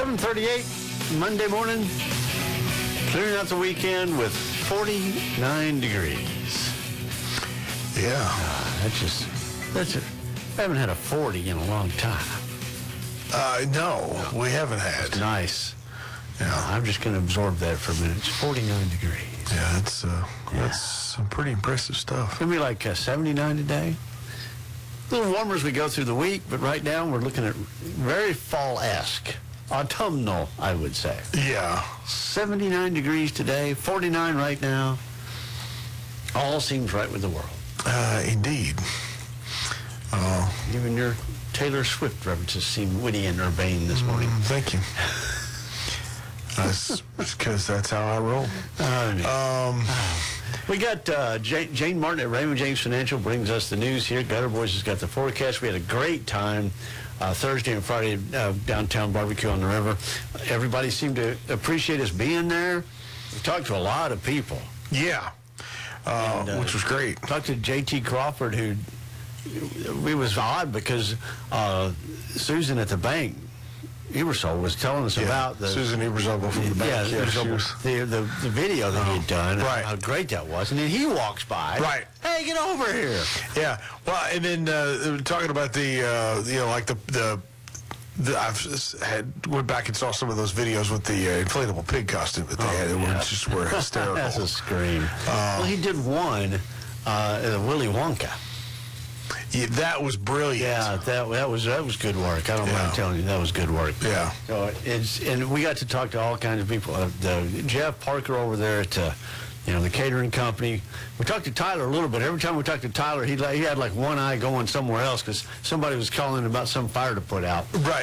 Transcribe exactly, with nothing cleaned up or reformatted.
seven thirty-eight Monday morning, clearing out the weekend with forty-nine degrees. Yeah. Uh, that's just, that's it. I haven't had a forty in a long time. Uh, no, we haven't had. Nice. Yeah. I'm just going to absorb that for a minute. It's forty-nine degrees. Yeah, that's, uh, Yeah. that's some pretty impressive stuff. It's going to be like uh, seventy-nine today. A little warmer as we go through the week, but right now we're looking at very fall-esque. Autumnal, I would say. Yeah. seventy-nine degrees today, forty-nine right now. All seems right with the world. Uh, indeed. Uh, Even your Taylor Swift references seem witty and urbane this morning. mm, thank you. That's because that's how I roll. I mean, Um, we got uh, Jane, Jane Martin at Raymond James Financial brings us the news here. Gutter Boys has got the forecast. We had a great time uh, Thursday and Friday uh, downtown barbecue on the river. Everybody seemed to appreciate us being there. We talked to a lot of people. yeah. Uh, And, uh, which was great. Talked to J T Crawford, who it was odd because uh, Susan at the bank, Ebersol, was telling us Yeah. about the Susan Ebersol from the bank. yeah, Yeah, she the, was- the, the the video that he'd done, Right. how great that was, and then he walks by, Right. Hey, get over here! Yeah. Well, and then uh, talking about the, uh, you know, like the, the, the I've s- had went back and saw some of those videos with the uh, inflatable pig costume that they had. It Oh, yeah. was just were hysterical. That's a scream. well, he did one, uh, uh, Willy Wonka. Yeah, that was brilliant. Yeah, that that was that was good work. I don't Yeah. mind telling you that was good work. Yeah. So it's and we got to talk to all kinds of people. Uh, the Jeff Parker over there at uh, you know the catering company. We talked to Tyler a little bit. Every time we talked to Tyler, he he had like one eye going somewhere else because somebody was calling about some fire to put out. Right.